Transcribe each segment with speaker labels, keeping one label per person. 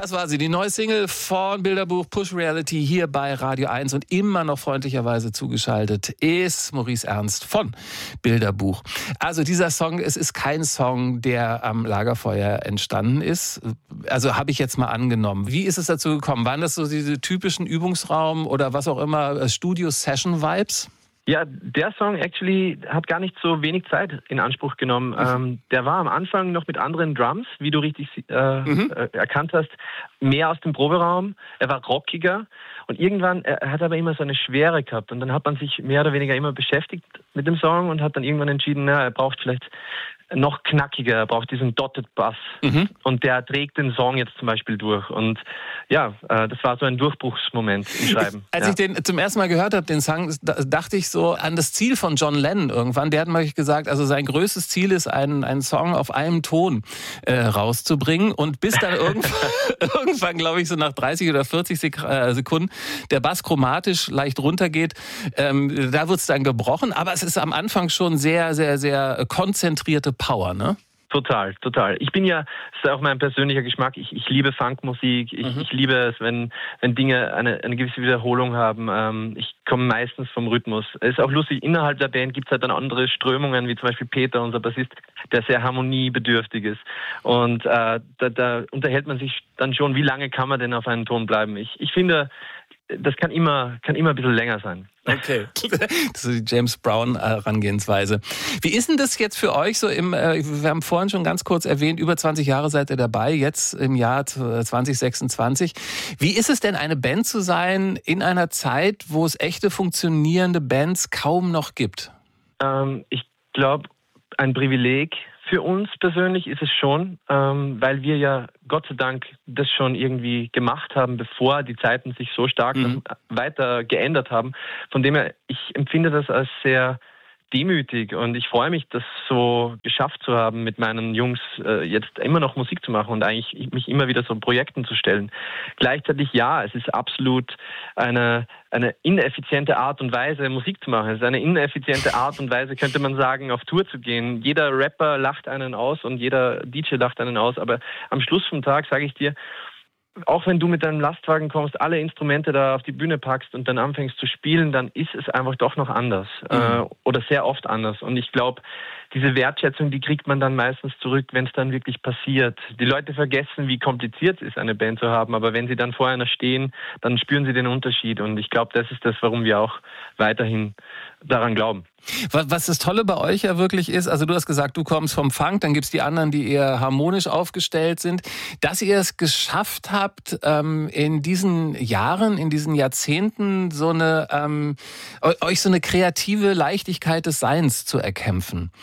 Speaker 1: Das war sie, die neue Single von Bilderbuch, Push Reality, hier bei Radio 1. Und immer noch freundlicherweise zugeschaltet ist Maurice Ernst von Bilderbuch. Also dieser Song, es ist kein Song, der am Lagerfeuer entstanden ist. Also habe ich jetzt mal angenommen. Wie ist es dazu gekommen? Waren das so diese typischen Übungsraum oder was auch immer, Studio-Session-Vibes?
Speaker 2: Ja, der Song actually hat gar nicht so wenig Zeit in Anspruch genommen. Der war am Anfang noch mit anderen Drums, wie du richtig erkannt hast, mehr aus dem Proberaum. Er war rockiger und irgendwann, er hat aber immer so eine Schwere gehabt und dann hat man sich mehr oder weniger immer beschäftigt mit dem Song und hat dann irgendwann entschieden, er braucht vielleicht noch knackiger, er braucht diesen Dotted Bass und der trägt den Song jetzt zum Beispiel durch und ja, das war so ein Durchbruchsmoment im Schreiben.
Speaker 1: Als ich den zum ersten Mal gehört habe, den Song, dachte ich so an das Ziel von John Lennon irgendwann. Der hat mal gesagt, also sein größtes Ziel ist, einen Song auf einem Ton rauszubringen und bis dann irgendwann, glaube ich, so nach 30 oder 40 Sekunden der Bass chromatisch leicht runtergeht, da wird es dann gebrochen, aber es ist am Anfang schon sehr, sehr, sehr konzentrierte Power, ne?
Speaker 2: Total. Ich bin ja, das ist auch mein persönlicher Geschmack, ich liebe Funkmusik, ich liebe es, wenn Dinge eine gewisse Wiederholung haben. Ich komme meistens vom Rhythmus. Es ist auch lustig, innerhalb der Band gibt es halt dann andere Strömungen, wie zum Beispiel Peter, unser Bassist, der sehr harmoniebedürftig ist. Und da unterhält man sich dann schon, wie lange kann man denn auf einem Ton bleiben. Ich finde, das kann immer ein bisschen länger sein.
Speaker 1: Okay, das ist die James Brown-Herangehensweise. Wie ist denn das jetzt für euch so wir haben vorhin schon ganz kurz erwähnt, über 20 Jahre seid ihr dabei, jetzt im Jahr 2026. Wie ist es denn, eine Band zu sein in einer Zeit, wo es echte funktionierende Bands kaum noch gibt?
Speaker 2: Ich glaube, ein Privileg für uns persönlich ist es schon, weil wir ja Gott sei Dank das schon irgendwie gemacht haben, bevor die Zeiten sich so stark weiter geändert haben. Von dem her, ich empfinde das als sehr demütig und ich freue mich, das so geschafft zu haben, mit meinen Jungs jetzt immer noch Musik zu machen und eigentlich mich immer wieder so Projekten zu stellen. Gleichzeitig ja, es ist absolut eine ineffiziente Art und Weise, Musik zu machen. Es ist eine ineffiziente Art und Weise, könnte man sagen, auf Tour zu gehen. Jeder Rapper lacht einen aus und jeder DJ lacht einen aus, aber am Schluss vom Tag sage ich dir, auch wenn du mit deinem Lastwagen kommst, alle Instrumente da auf die Bühne packst und dann anfängst zu spielen, dann ist es einfach doch noch anders oder sehr oft anders. Und ich glaube, diese Wertschätzung, die kriegt man dann meistens zurück, wenn es dann wirklich passiert. Die Leute vergessen, wie kompliziert es ist, eine Band zu haben, aber wenn sie dann vor einer stehen, dann spüren sie den Unterschied. Und ich glaube, das ist das, warum wir auch weiterhin daran glauben.
Speaker 1: Was das Tolle bei euch ja wirklich ist, also du hast gesagt, du kommst vom Funk, dann gibt's die anderen, die eher harmonisch aufgestellt sind, dass ihr es geschafft habt, in diesen Jahren, in diesen Jahrzehnten euch so eine kreative Leichtigkeit des Seins zu erkämpfen.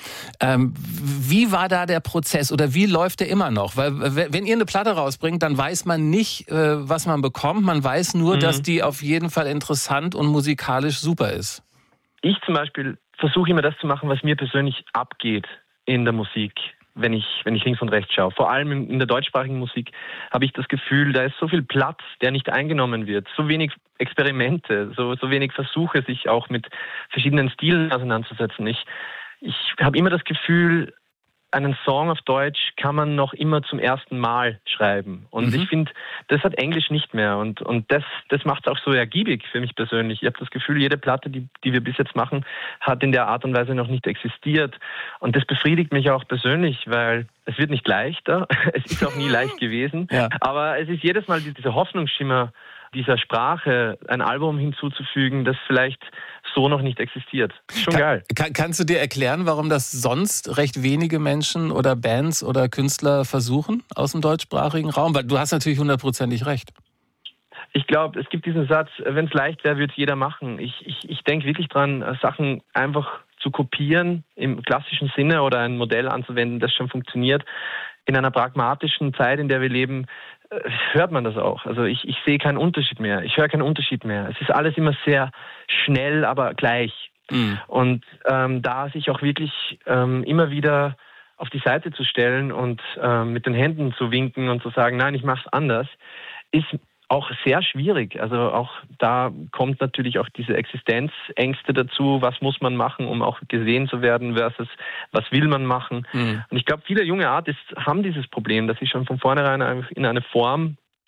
Speaker 1: Wie war da der Prozess oder wie läuft der immer noch? Weil wenn ihr eine Platte rausbringt, dann weiß man nicht, was man bekommt, man weiß nur, dass die auf jeden Fall interessant und musikalisch super ist.
Speaker 2: Ich zum Beispiel versuche immer das zu machen, was mir persönlich abgeht in der Musik, wenn ich links und rechts schaue. Vor allem in der deutschsprachigen Musik habe ich das Gefühl, da ist so viel Platz, der nicht eingenommen wird, so wenig Experimente, so wenig Versuche, sich auch mit verschiedenen Stilen auseinanderzusetzen. Ich habe immer das Gefühl, einen Song auf Deutsch kann man noch immer zum ersten Mal schreiben. Und ich finde, das hat Englisch nicht mehr. Und das macht es auch so ergiebig für mich persönlich. Ich habe das Gefühl, jede Platte, die wir bis jetzt machen, hat in der Art und Weise noch nicht existiert. Und das befriedigt mich auch persönlich, weil es wird nicht leichter. Es ist auch nie leicht gewesen. Ja. Aber es ist jedes Mal dieser Hoffnungsschimmer dieser Sprache ein Album hinzuzufügen, das vielleicht so noch nicht existiert. Schon geil.
Speaker 1: Kannst du dir erklären, warum das sonst recht wenige Menschen oder Bands oder Künstler versuchen aus dem deutschsprachigen Raum? Weil du hast natürlich 100%ig recht.
Speaker 2: Ich glaube, es gibt diesen Satz, wenn es leicht wäre, würde es jeder machen. Ich denke wirklich dran, Sachen einfach zu kopieren im klassischen Sinne oder ein Modell anzuwenden, das schon funktioniert. In einer pragmatischen Zeit, in der wir leben, hört man das auch. Also ich sehe keinen Unterschied mehr. Ich höre keinen Unterschied mehr. Es ist alles immer sehr schnell, aber gleich. Und da sich auch wirklich immer wieder auf die Seite zu stellen und mit den Händen zu winken und zu sagen, nein, ich mache es anders, ist auch sehr schwierig. Also auch da kommt natürlich auch diese Existenzängste dazu. Was muss man machen, um auch gesehen zu werden versus was will man machen? Und ich glaube, viele junge Artists haben dieses Problem, dass sie schon von vornherein in eine Form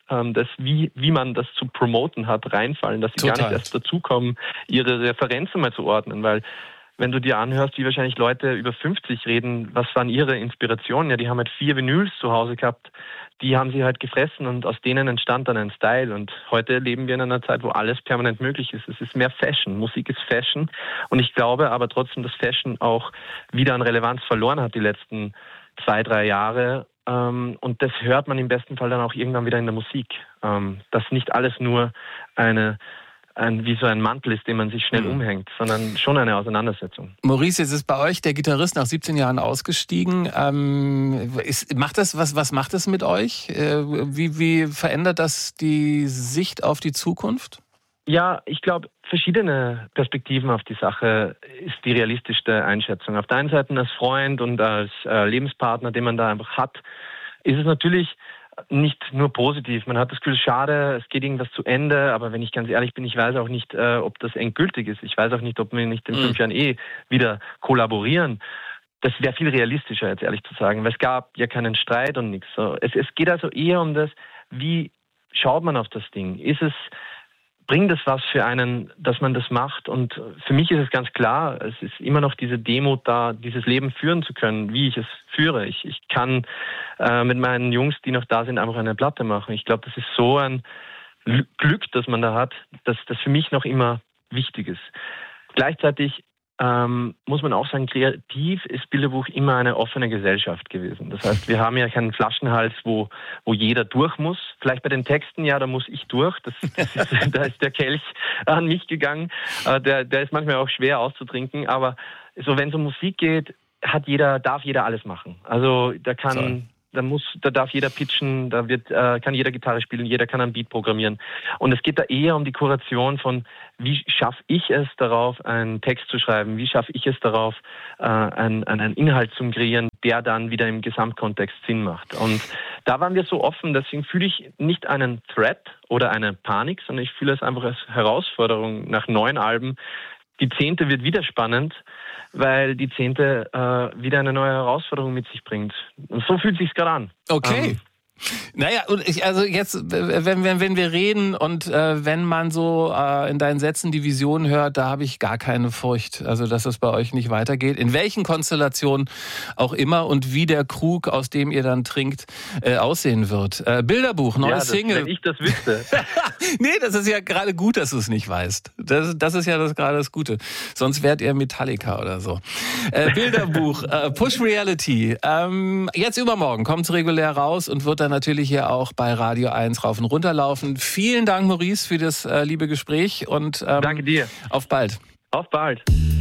Speaker 2: wie man das zu promoten hat, reinfallen, dass sie gar nicht erst dazukommen, ihre Referenzen mal zu ordnen, weil wenn du dir anhörst, wie wahrscheinlich Leute über 50 reden, was waren ihre Inspirationen? Ja, die haben halt 4 Vinyls zu Hause gehabt, die haben sie halt gefressen und aus denen entstand dann ein Style. Und heute leben wir in einer Zeit, wo alles permanent möglich ist. Es ist mehr Fashion, Musik ist Fashion. Und ich glaube aber trotzdem, dass Fashion auch wieder an Relevanz verloren hat die letzten 2-3 Jahre. Und das hört man im besten Fall dann auch irgendwann wieder in der Musik. Dass nicht alles nur wie so ein Mantel ist, den man sich schnell umhängt, sondern schon eine Auseinandersetzung.
Speaker 1: Maurice, jetzt ist bei euch der Gitarrist nach 17 Jahren ausgestiegen. Was macht das mit euch? Wie verändert das die Sicht auf die Zukunft?
Speaker 2: Ja, ich glaube, verschiedene Perspektiven auf die Sache ist die realistischste Einschätzung. Auf der einen Seite als Freund und als Lebenspartner, den man da einfach hat, ist es natürlich nicht nur positiv. Man hat das Gefühl, schade, es geht irgendwas zu Ende, aber wenn ich ganz ehrlich bin, ich weiß auch nicht, ob das endgültig ist. Ich weiß auch nicht, ob wir nicht in 5 Jahren wieder kollaborieren. Das wäre viel realistischer, jetzt ehrlich zu sagen, weil es gab ja keinen Streit und nichts. So, es geht also eher um das, wie schaut man auf das Ding? Bringt es was für einen, dass man das macht? Und für mich ist es ganz klar, es ist immer noch diese Demut da, dieses Leben führen zu können, wie ich es führe. Ich kann mit meinen Jungs, die noch da sind, einfach eine Platte machen. Ich glaube, das ist so ein Glück, das man da hat, dass das für mich noch immer wichtig ist. Gleichzeitig muss man auch sagen, kreativ ist Bilderbuch immer eine offene Gesellschaft gewesen. Das heißt, wir haben ja keinen Flaschenhals, wo jeder durch muss. Vielleicht bei den Texten, ja, da muss ich durch. Da ist der Kelch an mich gegangen. Der ist manchmal auch schwer auszutrinken. Aber so, wenn es um Musik geht, darf jeder alles machen. Also da darf jeder pitchen, kann jeder Gitarre spielen, jeder kann ein Beat programmieren. Und es geht da eher um die Kuration von, wie schaffe ich es darauf, einen Text zu schreiben, wie schaffe ich es darauf, einen Inhalt zu kreieren, der dann wieder im Gesamtkontext Sinn macht. Und da waren wir so offen, deswegen fühle ich nicht einen Threat oder eine Panik, sondern ich fühle es einfach als Herausforderung nach 9 Alben. Die 10. wird wieder spannend, weil die 10. wieder eine neue Herausforderung mit sich bringt. Und so fühlt es sich gerade an.
Speaker 1: Okay. Naja, und jetzt, wenn wir reden und wenn man so in deinen Sätzen die Vision hört, da habe ich gar keine Furcht, also dass es bei euch nicht weitergeht. In welchen Konstellationen auch immer und wie der Krug, aus dem ihr dann trinkt, aussehen wird. Bilderbuch, neues Single.
Speaker 2: Wenn ich das wüsste.
Speaker 1: Nee, das ist ja gerade gut, dass du es nicht weißt. Das ist ja gerade das Gute. Sonst wärt ihr Metallica oder so. Bilderbuch, Push Reality. Jetzt übermorgen kommt es regulär raus und wird dann natürlich hier auch bei Radio 1 rauf und runter laufen. Vielen Dank, Maurice, für das liebe Gespräch und
Speaker 2: danke dir.
Speaker 1: Auf bald.
Speaker 2: Auf bald.